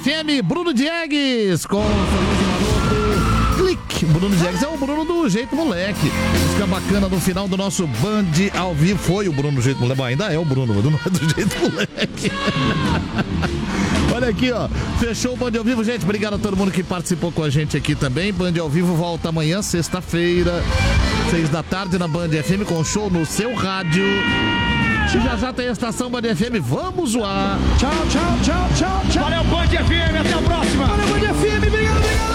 FM, Bruno Diegues com Sorriso Maroto. Clique. Bruno Diegues é o Bruno do Jeito Moleque. Música bacana no final do nosso Band ao vivo. Foi o Bruno do Jeito Moleque. Bom, ainda é o Bruno, mas não é do Jeito Moleque. Olha aqui, ó. Fechou o Band ao Vivo, gente. Obrigado a todo mundo que participou com a gente aqui também. Band ao Vivo volta amanhã, sexta-feira, 6 da tarde na Band FM com show no seu rádio. E já tem a estação Band FM. Vamos zoar. Tchau, tchau, tchau, tchau, tchau. Valeu, Band FM. Até a próxima. Valeu, Band FM. Obrigado, obrigado.